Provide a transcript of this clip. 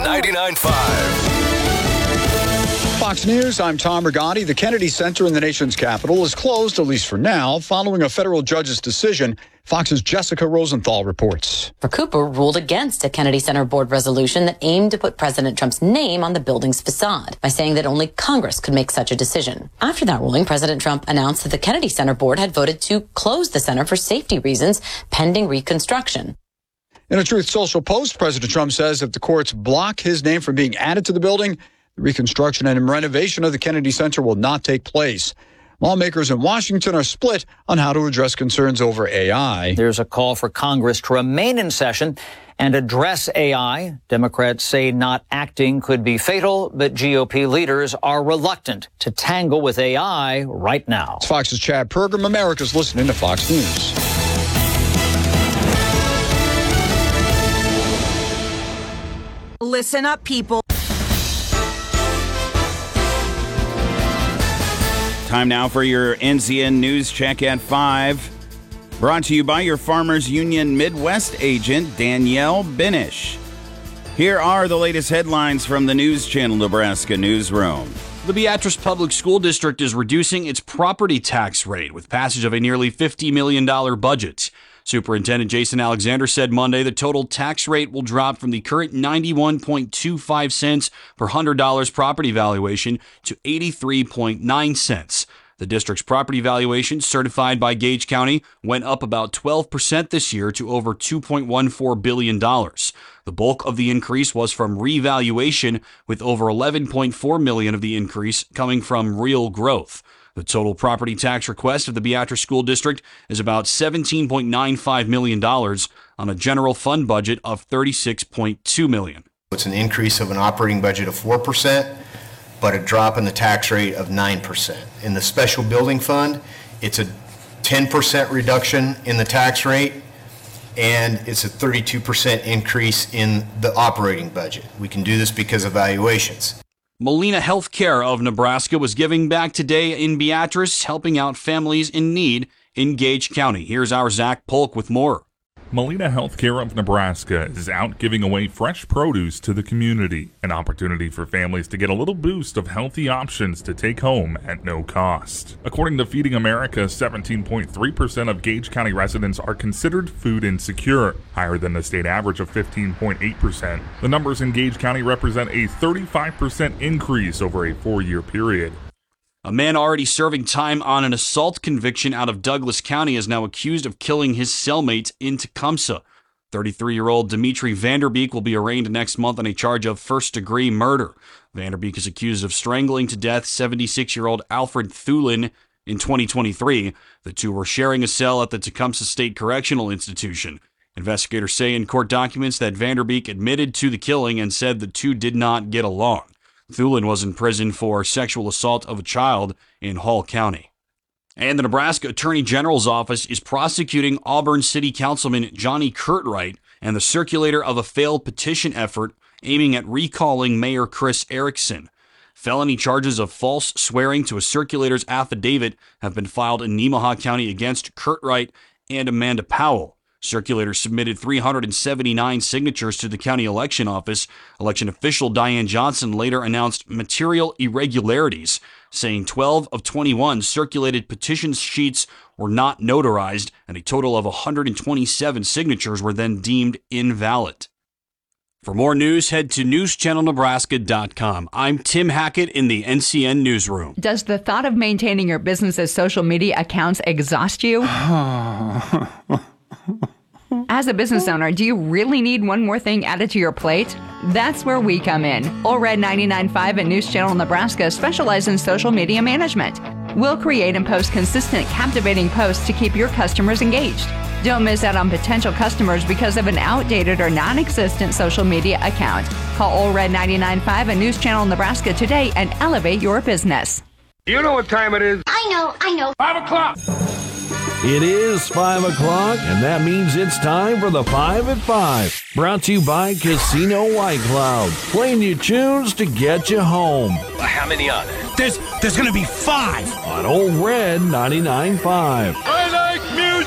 99.5. Fox News, I'm Tom Rigotti. The Kennedy Center in the nation's capital is closed, at least for now, following a federal judge's decision. Fox's Jessica Rosenthal reports. Cooper ruled against a Kennedy Center board resolution that aimed to put President Trump's name on the building's facade by saying that only Congress could make such a decision. After that ruling, President Trump announced that the Kennedy Center board had voted to close the center for safety reasons pending reconstruction. In a Truth Social post, President Trump says if the courts block his name from being added to the building, the reconstruction and renovation of the Kennedy Center will not take place. Lawmakers in Washington are split on how to address concerns over AI. There's a call for Congress to remain in session and address AI. Democrats say not acting could be fatal, but GOP leaders are reluctant to tangle with AI right now. It's Fox's Chad Pergram. America's listening to Fox News. Listen up, people. Time now for your NCN News Check at 5. Brought to you by your Farmers Union Midwest agent, Danielle Benish. Here are the latest headlines from the News Channel Nebraska newsroom. The Beatrice Public School District is reducing its property tax rate with passage of a nearly $50 million budget. Superintendent Jason Alexander said Monday the total tax rate will drop from the current 91.25 cents per $100 property valuation to 83.9 cents. The district's property valuation, certified by Gage County, went up about 12% this year to over $2.14 billion. The bulk of the increase was from revaluation, with over $11.4 million of the increase coming from real growth. The total property tax request of the Beatrice School District is about $17.95 million on a general fund budget of $36.2 million. It's an increase of an operating budget of 4%, but a drop in the tax rate of 9%. In the special building fund, it's a 10% reduction in the tax rate, and it's a 32% increase in the operating budget. We can do this because of valuations. Molina Healthcare of Nebraska was giving back today in Beatrice, helping out families in need in Gage County. Here's our Zach Polk with more. Molina Healthcare of Nebraska is out giving away fresh produce to the community, an opportunity for families to get a little boost of healthy options to take home at no cost. According to Feeding America, 17.3% of Gage County residents are considered food insecure, higher than the state average of 15.8%. The numbers in Gage County represent a 35% increase over a 4-year period. A man already serving time on an assault conviction out of Douglas County is now accused of killing his cellmate in Tecumseh. 33-year-old Dimitri Vanderbeek will be arraigned next month on a charge of first-degree murder. Vanderbeek is accused of strangling to death 76-year-old Alfred Thulin in 2023. The two were sharing a cell at the Tecumseh State Correctional Institution. Investigators say in court documents that Vanderbeek admitted to the killing and said the two did not get along. Thulin was in prison for sexual assault of a child in Hall County. And the Nebraska Attorney General's office is prosecuting Auburn City Councilman Johnny Curtright and the circulator of a failed petition effort aiming at recalling Mayor Chris Erickson. Felony charges of false swearing to a circulator's affidavit have been filed in Nemaha County against Curtright and Amanda Powell. Circulator submitted 379 signatures to the county election office. Election official Diane Johnson later announced material irregularities, saying 12 of 21 circulated petition sheets were not notarized, and a total of 127 signatures were then deemed invalid. For more news, head to newschannelnebraska.com. I'm Tim Hackett in the NCN Newsroom. Does the thought of maintaining your business's social media accounts exhaust you? As a business owner, do you really need one more thing added to your plate? That's where we come in. All Red 99.5 and News Channel Nebraska specialize in social media management. We'll create and post consistent, captivating posts to keep your customers engaged. Don't miss out on potential customers because of an outdated or non-existent social media account. Call All Red 99.5 and News Channel Nebraska today and elevate your business. You know what time it is? I know. 5 o'clock. It is 5 o'clock, and that means it's time for the 5 at 5. Brought to you by Casino White Cloud. Playing you tunes to get you home. How many are there? There's going to be 5. On Old Red 99.5.